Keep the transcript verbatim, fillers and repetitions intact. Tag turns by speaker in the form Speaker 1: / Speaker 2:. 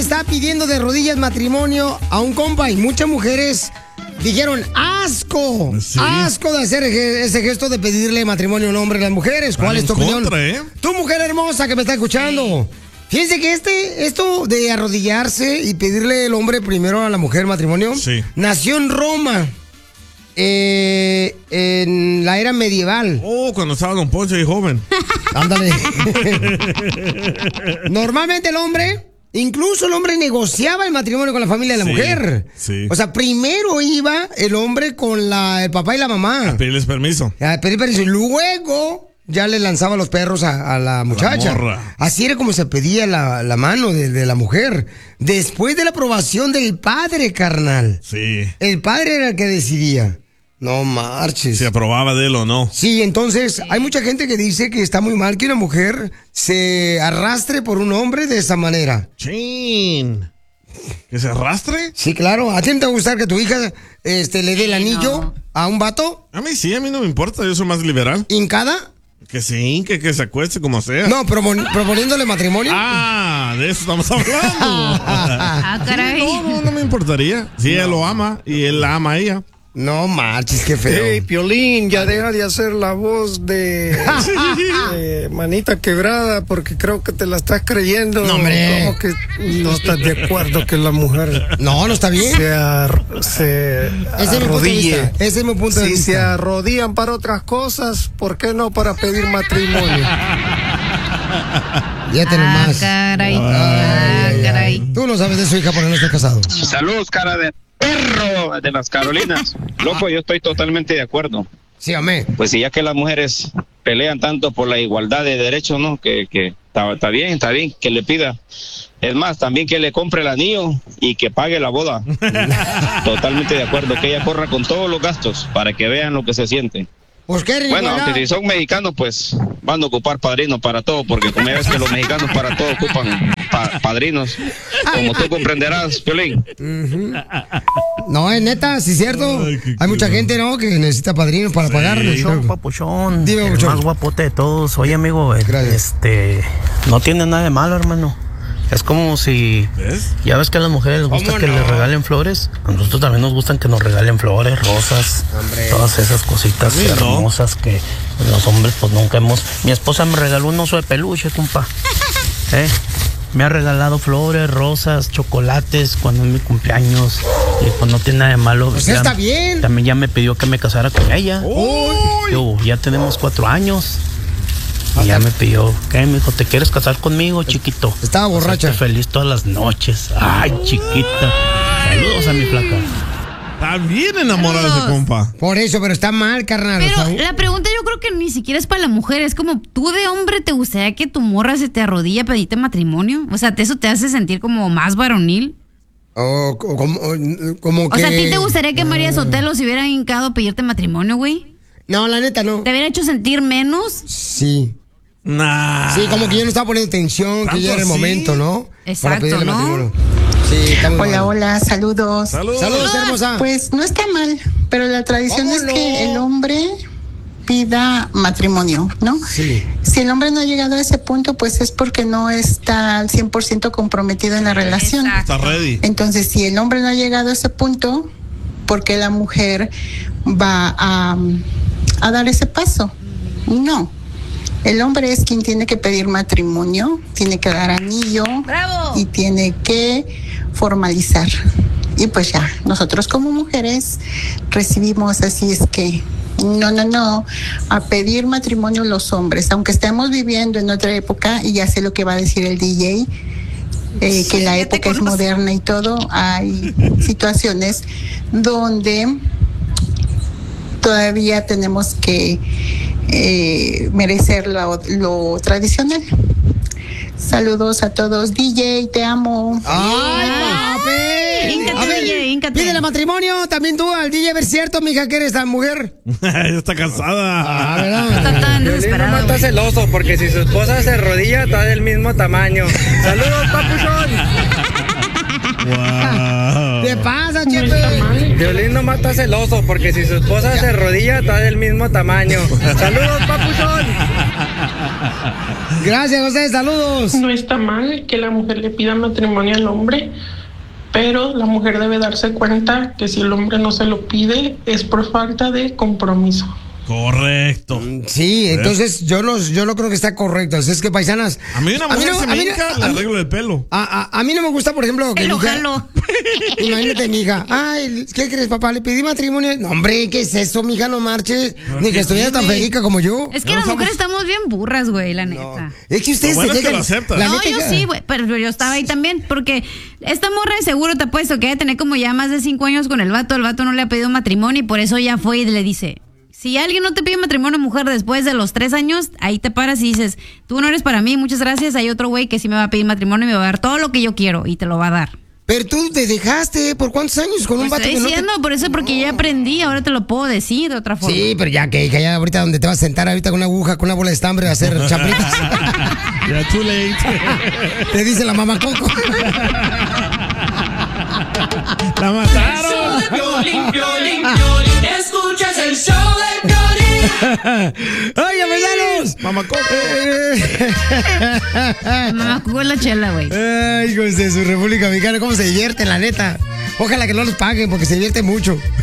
Speaker 1: está pidiendo de rodillas matrimonio a un compa y muchas mujeres dijeron, asco, sí. asco de hacer ese gesto de pedirle matrimonio a un hombre a las mujeres. ¿Cuál es tu opinión? Contra, ¿eh? Tu mujer hermosa que me está escuchando. Fíjense que este, esto de arrodillarse y pedirle el hombre primero a la mujer matrimonio, sí. nació en Roma. Eh, en la era medieval.
Speaker 2: Oh, cuando estaba Don Poncho y joven.
Speaker 1: Ándale. Normalmente el hombre, incluso el hombre negociaba el matrimonio con la familia de la sí, mujer. Sí. O sea, primero iba el hombre con la, el papá y la mamá.
Speaker 2: A pedirles permiso.
Speaker 1: A pedir permiso. Y luego ya le lanzaba los perros a, a la muchacha. La morra. Así era como se pedía la, la mano de, de la mujer. Después de la aprobación del padre, carnal.
Speaker 2: Sí.
Speaker 1: El padre era el que decidía. No marches.
Speaker 2: ¿Se aprobaba de él o no?
Speaker 1: Sí, entonces hay mucha gente que dice que está muy mal que una mujer se arrastre por un hombre de esa manera.
Speaker 2: ¡Chin! ¿Que se arrastre?
Speaker 1: Sí, claro. ¿A ti te va a gustar que tu hija este, le dé el anillo no. a un vato?
Speaker 2: A mí sí, a mí no me importa, yo soy más liberal.
Speaker 1: ¿Hincada?
Speaker 2: Que se hinque, que se acueste como sea.
Speaker 1: No, propon- proponiéndole matrimonio.
Speaker 2: Ah, de eso estamos hablando.
Speaker 3: Ah, caray.
Speaker 2: Sí, no, no, no me importaría. Si no. ella lo ama y él la ama a ella.
Speaker 1: No marches, qué feo.
Speaker 4: Hey, Piolín, ya deja de hacer la voz de, de manita quebrada porque creo que te la estás creyendo.
Speaker 1: No, hombre.
Speaker 4: Como que no estás de acuerdo que la mujer...
Speaker 1: No, no está bien.
Speaker 4: Se, ar- se
Speaker 1: Ese arrodille.
Speaker 4: Es
Speaker 1: Ese es mi punto de
Speaker 4: si
Speaker 1: vista.
Speaker 4: Si se arrodillan para otras cosas, ¿por qué no para pedir matrimonio?
Speaker 1: Ya tenemos
Speaker 3: ah,
Speaker 1: más.
Speaker 3: Caray,
Speaker 1: ay,
Speaker 3: ah,
Speaker 1: ay,
Speaker 3: caray.
Speaker 1: Ay. Tú no sabes de su hija porque no estás casado.
Speaker 5: Saludos, cara de perro de las Carolinas. Loco, yo estoy totalmente de acuerdo.
Speaker 1: Sí, amén.
Speaker 5: Pues si ya que las mujeres pelean tanto por la igualdad de derechos, ¿no? Que que está bien, está bien, que le pida. Es más, también que le compre el anillo y que pague la boda. Totalmente de acuerdo, que ella corra con todos los gastos para que vean lo que se siente.
Speaker 1: Pues qué
Speaker 5: bueno, aunque si son mexicanos, pues van a ocupar padrinos para todo, porque como ya ves que los mexicanos para todo ocupan pa- padrinos, como tú comprenderás, Piolín.
Speaker 1: Uh-huh. No, es neta, sí es cierto. Ay, hay mucha gente, ¿no?, que necesita padrinos para sí. pagarle.
Speaker 6: Papuchón, papuchón.
Speaker 1: Dime,
Speaker 6: el
Speaker 1: papuchón.
Speaker 6: más guapote de todos. Oye, amigo, este, no tiene nada de malo, hermano. Es como si... ¿Ves? Ya ves que a las mujeres les gusta que no? les regalen flores. A nosotros también nos gustan que nos regalen flores, rosas, hombre. Todas esas cositas hermosas no. que los hombres pues nunca hemos... Mi esposa me regaló un oso de peluche, compa. ¿Eh? Me ha regalado flores, rosas, chocolates cuando es mi cumpleaños. Y pues no tiene nada de malo.
Speaker 1: Pues
Speaker 6: ya,
Speaker 1: está bien.
Speaker 6: También ya me pidió que me casara con ella.
Speaker 1: Uy.
Speaker 6: Yo, ya tenemos cuatro años. Y ya me pidió, ¿qué, mijo? ¿Te quieres casar conmigo, chiquito?
Speaker 1: Estaba borracha.
Speaker 6: Estoy feliz todas las noches. Ay, chiquita. Saludos a mi flaca.
Speaker 2: Está bien enamorado ese compa.
Speaker 1: Por eso, pero está mal, carnal.
Speaker 3: Pero
Speaker 1: ¿sabes?
Speaker 3: la pregunta yo creo que ni siquiera es para la mujer. Es como, ¿tú de hombre te gustaría que tu morra se te arrodille a pedirte matrimonio? O sea, ¿eso te hace sentir como más varonil?
Speaker 1: O oh, como, como que...
Speaker 3: O sea, ¿a ti te gustaría que María Sotelo se hubiera hincado a pedirte matrimonio, güey?
Speaker 1: No, la neta no.
Speaker 3: ¿Te hubiera hecho sentir menos?
Speaker 1: Sí.
Speaker 2: Nah.
Speaker 1: Sí, como que yo no estaba poniendo atención, que ya era el momento, ¿no?
Speaker 3: Exacto, ¿no?
Speaker 1: Matrimonio. Sí, está muy
Speaker 7: hola,
Speaker 1: mal.
Speaker 7: hola, saludos.
Speaker 2: Saludos.
Speaker 1: Saludos, hermosa.
Speaker 7: Pues no está mal, pero la tradición es
Speaker 1: no?
Speaker 7: que el hombre pida matrimonio, ¿no?
Speaker 1: Sí.
Speaker 7: Si el hombre no ha llegado a ese punto, pues es porque no está al cien por ciento comprometido en la relación.
Speaker 2: Está ready.
Speaker 7: Entonces, si el hombre no ha llegado a ese punto, ¿por qué la mujer va a, a dar ese paso? No. El hombre es quien tiene que pedir matrimonio, tiene que dar anillo.
Speaker 3: ¡Bravo!
Speaker 7: Y tiene que formalizar. Y pues ya, nosotros como mujeres recibimos, así es que no, no, no, a pedir matrimonio los hombres, aunque estemos viviendo en otra época, y ya sé lo que va a decir el D J, eh, que la época es moderna y todo, hay situaciones donde todavía tenemos que eh, merecer lo, lo tradicional. Saludos a todos. D J, te amo.
Speaker 1: ¡Ay, papi!
Speaker 3: Híncate,
Speaker 1: A ver,
Speaker 3: D J, híncate.
Speaker 1: pídele matrimonio también tú al D J, a ver, cierto, mija, que eres tan mujer.
Speaker 2: Ella está casada.
Speaker 1: Ah, ¿verdad?
Speaker 3: Está tan
Speaker 4: Violín
Speaker 3: desesperado.
Speaker 4: nomás está celoso porque si su esposa se arrodilla está del mismo tamaño. Saludos, papuchón.
Speaker 2: Wow.
Speaker 1: ¿Qué pasa, Chepe?
Speaker 4: Violín nomás está celoso porque si su esposa se arrodilla está del mismo tamaño. Saludos, papuchón.
Speaker 1: Gracias, José, saludos.
Speaker 8: No está mal que la mujer le pida matrimonio al hombre, pero la mujer debe darse cuenta que si el hombre no se lo pide es por falta de compromiso.
Speaker 2: Correcto.
Speaker 1: Sí, entonces yo no, yo no creo que está correcto. Es que, paisanas.
Speaker 2: A mí una mujer
Speaker 1: no,
Speaker 2: se me hinca, le arreglo el pelo.
Speaker 1: A, a, a mí no me gusta, por ejemplo, que
Speaker 3: El
Speaker 1: mi hija-
Speaker 3: ojalo.
Speaker 1: Imagínate, mija. Ay, ¿qué crees, papá? Le pedí matrimonio. No, hombre, ¿qué es eso, mija? No marches. Ni que estuviera tan felica como yo.
Speaker 3: Es que
Speaker 2: No
Speaker 3: las
Speaker 2: somos-
Speaker 3: mujeres estamos bien burras, güey, la neta.
Speaker 1: Es que ustedes
Speaker 2: Lo bueno
Speaker 1: se
Speaker 2: es que
Speaker 1: dejan-
Speaker 2: lo aceptas.
Speaker 1: la
Speaker 3: No,
Speaker 1: neta
Speaker 3: yo
Speaker 1: que-
Speaker 3: sí, güey, pero yo estaba ahí también, porque esta morra de seguro te apuesto que debe tener como ya más de cinco años con el vato, el vato no le ha pedido matrimonio y por eso ya fue y le dice, si alguien no te pide matrimonio, mujer, después de los tres años, ahí te paras y dices, tú no eres para mí, muchas gracias, hay otro güey que sí me va a pedir matrimonio y me va a dar todo lo que yo quiero y te lo va a dar.
Speaker 1: Pero tú te dejaste, ¿por cuántos años con un
Speaker 3: Pues
Speaker 1: vato
Speaker 3: estoy
Speaker 1: que no te-
Speaker 3: diciendo, por eso, porque ya aprendí, ahora te lo puedo decir de otra forma.
Speaker 1: Sí, pero ya que, que ya ahorita donde te vas a sentar ahorita con una aguja, con una bola de estambre a hacer chambritas.
Speaker 2: Ya too late.
Speaker 1: Te dice la mamá Coco.
Speaker 2: La mataron.
Speaker 9: Escuchas el show de Piolín.
Speaker 1: ¡Oye, paisanos!
Speaker 2: Mamá Coco.
Speaker 3: Mamá, Cuco es la chela, güey.
Speaker 1: Ay, hijos de su República Mexicana, cómo se divierten, la neta. Ojalá que no los paguen porque se divierte mucho.